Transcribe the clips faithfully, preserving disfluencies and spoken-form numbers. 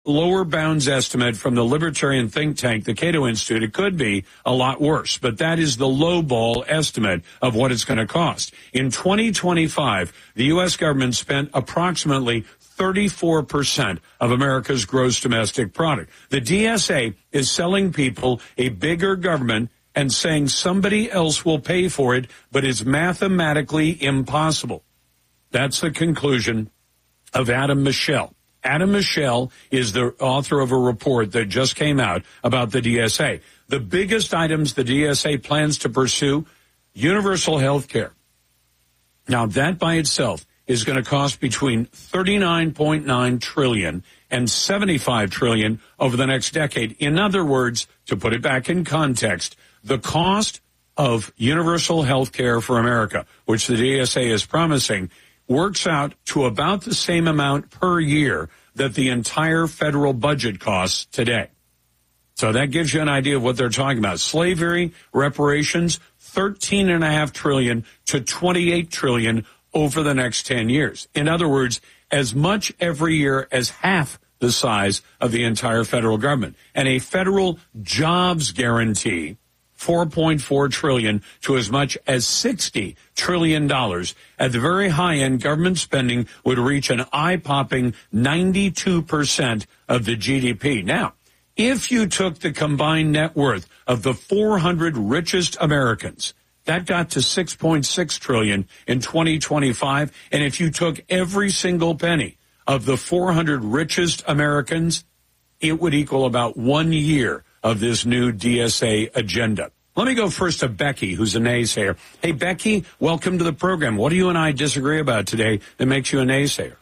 lower bounds estimate from the libertarian think tank, the Cato Institute. It could be a lot worse, but that is the lowball estimate of what it's going to cost. In twenty twenty-five, the U S government spent approximately thirty-four percent of America's gross domestic product. The D S A is selling people a bigger government and saying somebody else will pay for it, but it's mathematically impossible. That's the conclusion of Adam Michel. Adam Michel is the author of a report that just came out about the D S A. The biggest items the D S A plans to pursue, universal health care. Now, that by itself is going to cost between thirty-nine point nine trillion dollars and seventy-five trillion dollars over the next decade. In other words, to put it back in context, the cost of universal health care for America, which the D S A is promising, works out to about the same amount per year that the entire federal budget costs today. So that gives you an idea of what they're talking about. Slavery, reparations, thirteen point five trillion dollars to twenty-eight trillion dollars over the next ten years. In other words, as much every year as half the size of the entire federal government. And a federal jobs guarantee, four point four trillion dollars to as much as sixty trillion dollars. At the very high end, government spending would reach an eye-popping ninety-two percent of the G D P. Now, if you took the combined net worth of the four hundred richest Americans, that got to six point six trillion dollars in twenty twenty-five. And if you took every single penny of the four hundred richest Americans, it would equal about one year of this new D S A agenda. Let me go first to Becky, who's a naysayer. Hey, Becky, welcome to the program. What do you and I disagree about today that makes you a naysayer?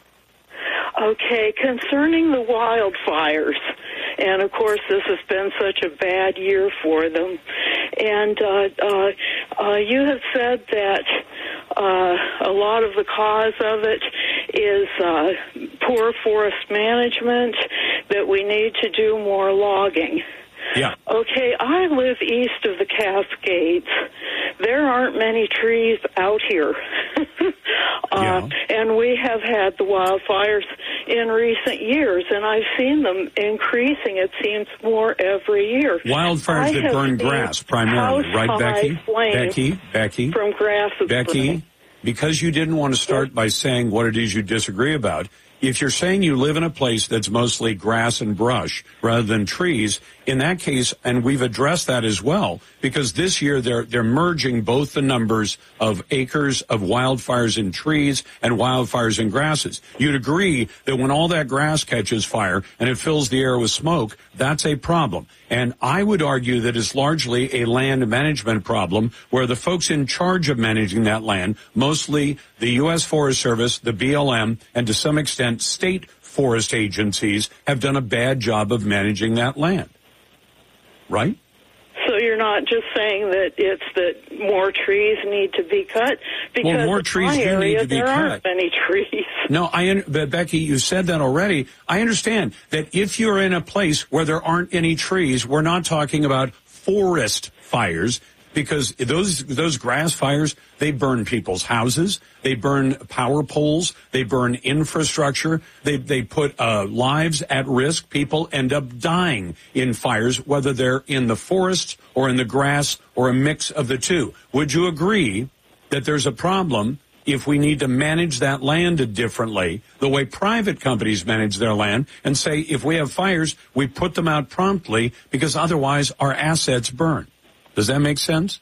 Okay, concerning the wildfires, and of course this has been such a bad year for them, and uh, uh, uh, you have said that uh, a lot of the cause of it is uh, poor forest management, that we need to do more logging. Yeah. Okay, I live east of the Cascades. There aren't many trees out here. uh, yeah. And we have had the wildfires in recent years, and I've seen them increasing, it seems, more every year. Wildfires I that burn grass, primarily, right, Becky? Becky, Becky, from grass Becky, burning. Because you didn't want to start by saying what it is you disagree about, if you're saying you live in a place that's mostly grass and brush rather than trees, in that case, and we've addressed that as well, because this year they're they're merging both the numbers of acres of wildfires in trees and wildfires in grasses. You'd agree that when all that grass catches fire and it fills the air with smoke, that's a problem. And I would argue that it's largely a land management problem where the folks in charge of managing that land, mostly the U S Forest Service, the B L M, and to some extent state forest agencies, have done a bad job of managing that land. Right? So you're not just saying that it's that more trees need to be cut? Because well, more trees in my do area, need to be there cut. aren't many trees. No, I, but Becky, you said that already. I understand that if you're in a place where there aren't any trees, we're not talking about forest fires, because those those grass fires, they burn people's houses, they burn power poles, they burn infrastructure, they they put uh, lives at risk. People end up dying in fires, whether they're in the forest or in the grass or a mix of the two. Would you agree that there's a problem if we need to manage that land differently, the way private companies manage their land, and say if we have fires, we put them out promptly because otherwise our assets burn? Does that make sense?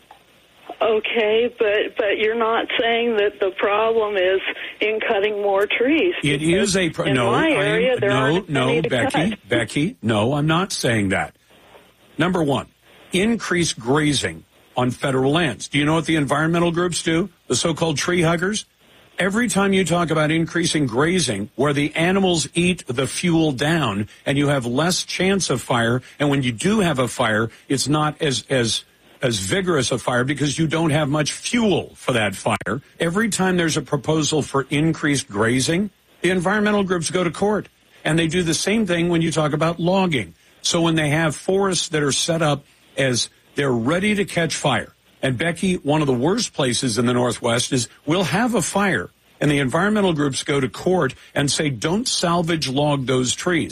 Okay, but but you're not saying that the problem is in cutting more trees. It is a pro- in no. my area, I am, there no, aren't no, any to Becky, cut. Becky. No, I'm not saying that. Number one, increase grazing on federal lands. Do you know what the environmental groups do? The so-called tree huggers. Every time you talk about increasing grazing, where the animals eat the fuel down and you have less chance of fire, and when you do have a fire, it's not as as as vigorous a fire because you don't have much fuel for that fire. Every time there's a proposal for increased grazing, the environmental groups go to court. And they do the same thing when you talk about logging. So when they have forests that are set up as they're ready to catch fire, and Becky, one of the worst places in the Northwest is we'll have a fire And the environmental groups go to court and say, don't salvage log those trees.